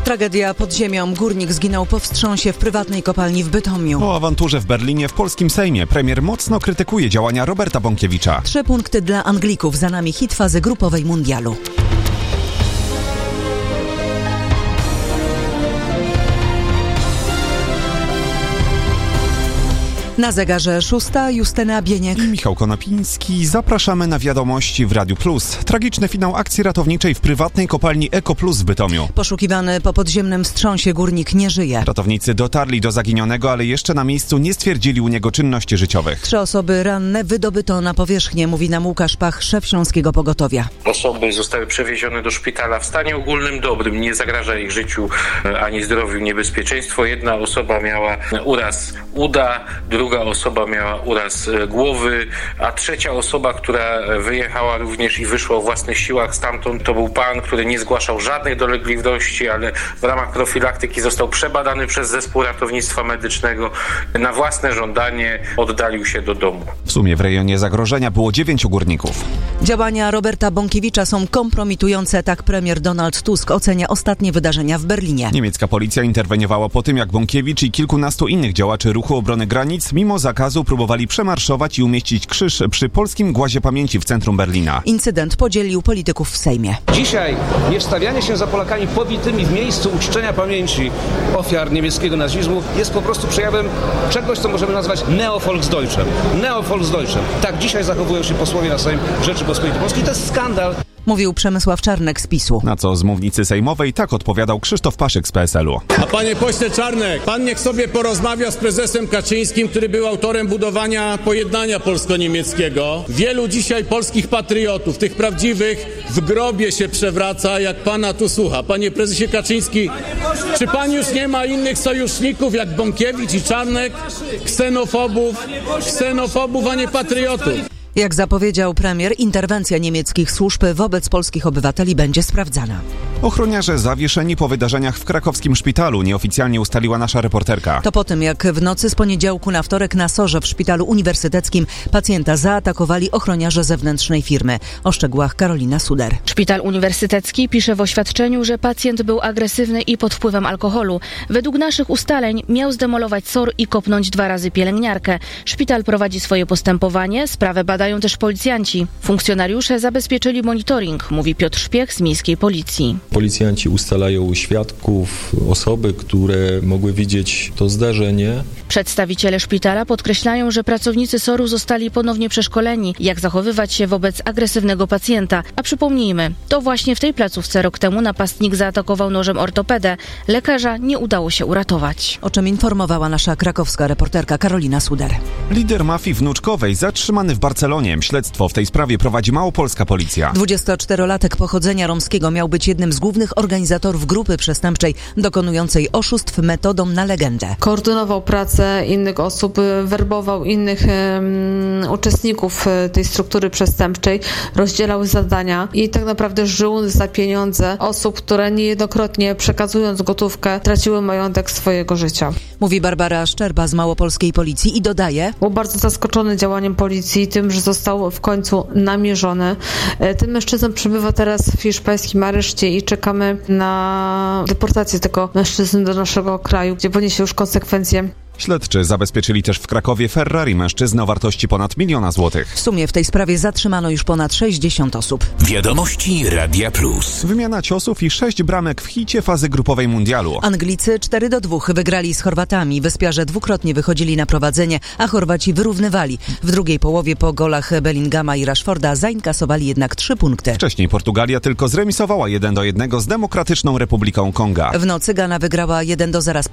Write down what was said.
Tragedia pod ziemią. Górnik zginął po wstrząsie w prywatnej kopalni w Bytomiu. O awanturze w Berlinie w polskim Sejmie premier mocno krytykuje działania Roberta Bąkiewicza. 3 punkty dla Anglików. Za nami hit fazy grupowej mundialu. Na zegarze 6, Justyna Bieniek i Michał Konopiński. Zapraszamy na wiadomości w Radiu Plus. Tragiczny finał akcji ratowniczej w prywatnej kopalni Eko Plus w Bytomiu. Poszukiwany po podziemnym wstrząsie górnik nie żyje. Ratownicy dotarli do zaginionego, ale jeszcze na miejscu nie stwierdzili u niego czynności życiowych. 3 osoby ranne wydobyto na powierzchnię, mówi nam Łukasz Pach, szef Śląskiego Pogotowia. Osoby zostały przewiezione do szpitala w stanie ogólnym dobrym, nie zagraża ich życiu ani zdrowiu niebezpieczeństwo. Jedna osoba miała uraz uda, druga osoba miała uraz głowy, a trzecia osoba, która wyjechała również i wyszła o własnych siłach stamtąd, to był pan, który nie zgłaszał żadnych dolegliwości, ale w ramach profilaktyki został przebadany przez zespół ratownictwa medycznego. Na własne żądanie oddalił się do domu. W sumie w rejonie zagrożenia było 9 górników. Działania Roberta Bąkiewicza są kompromitujące, tak premier Donald Tusk ocenia ostatnie wydarzenia w Berlinie. Niemiecka policja interweniowała po tym, jak Bąkiewicz i kilkunastu innych działaczy ruchu obrony granic mimo zakazu próbowali przemarszować i umieścić krzyż przy polskim głazie pamięci w centrum Berlina. Incydent podzielił polityków w Sejmie. Dzisiaj niewstawianie się za Polakami pobitymi w miejscu uczczenia pamięci ofiar niemieckiego nazizmu jest po prostu przejawem czegoś, co możemy nazwać Neo-Volksdeutschem. Neo-Volksdeutschem. Tak dzisiaj zachowują się posłowie na Sejm Rzeczypospolitej Polskiej. To jest skandal. Mówił Przemysław Czarnek z PiS-u. Na co z mównicy sejmowej tak odpowiadał Krzysztof Paszyk z PSL-u. A panie pośle Czarnek, pan niech sobie porozmawia z prezesem Kaczyńskim, który był autorem budowania pojednania polsko-niemieckiego. Wielu dzisiaj polskich patriotów, tych prawdziwych, w grobie się przewraca, jak pana tu słucha. Panie prezesie Kaczyński, czy pan już nie ma innych sojuszników jak Bąkiewicz i Czarnek? Ksenofobów, a nie patriotów. Jak zapowiedział premier, interwencja niemieckich służb wobec polskich obywateli będzie sprawdzana. Ochroniarze zawieszeni po wydarzeniach w krakowskim szpitalu, nieoficjalnie ustaliła nasza reporterka. To po tym, jak w nocy z poniedziałku na wtorek na Sorze w szpitalu uniwersyteckim pacjenta zaatakowali ochroniarze zewnętrznej firmy. O szczegółach Karolina Suder. Szpital uniwersytecki pisze w oświadczeniu, że pacjent był agresywny i pod wpływem alkoholu. Według naszych ustaleń miał zdemolować SOR i kopnąć 2 razy pielęgniarkę. Szpital prowadzi swoje postępowanie, sprawę badają też policjanci. Funkcjonariusze zabezpieczyli monitoring, mówi Piotr Szpiech z miejskiej policji. Policjanci ustalają świadków, osoby, które mogły widzieć to zdarzenie. Przedstawiciele szpitala podkreślają, że pracownicy SOR-u zostali ponownie przeszkoleni, jak zachowywać się wobec agresywnego pacjenta. A przypomnijmy, to właśnie w tej placówce rok temu napastnik zaatakował nożem ortopedę. Lekarza nie udało się uratować. O czym informowała nasza krakowska reporterka Karolina Suder. Lider mafii wnuczkowej zatrzymany w Barcelonie. Śledztwo w tej sprawie prowadzi małopolska policja. 24-latek pochodzenia romskiego miał być jednym z głównych organizatorów grupy przestępczej dokonującej oszustw metodą na legendę. Koordynował pracę innych osób, werbował innych uczestników tej struktury przestępczej, rozdzielał zadania i tak naprawdę żył za pieniądze osób, które niejednokrotnie przekazując gotówkę traciły majątek swojego życia. Mówi Barbara Szczerba z małopolskiej policji i dodaje: Był bardzo zaskoczony działaniem policji, tym, że został w końcu namierzony. Ten mężczyzna przebywa teraz w hiszpańskim areszcie i czekamy na deportację tego mężczyzny do naszego kraju, gdzie poniesie już konsekwencje. Śledczy zabezpieczyli też w Krakowie Ferrari mężczyznę o wartości ponad 1 000 000 złotych. W sumie w tej sprawie zatrzymano już ponad 60 osób. Wiadomości Radia Plus. Wymiana ciosów i 6 bramek w hicie fazy grupowej mundialu. Anglicy 4-2 wygrali z Chorwatami. Wyspiarze dwukrotnie wychodzili na prowadzenie, a Chorwaci wyrównywali. W drugiej połowie po golach Bellingama i Rashforda zainkasowali jednak 3 punkty. Wcześniej Portugalia tylko zremisowała 1-1 z Demokratyczną Republiką Konga. W nocy Gana wygrała 1-0 z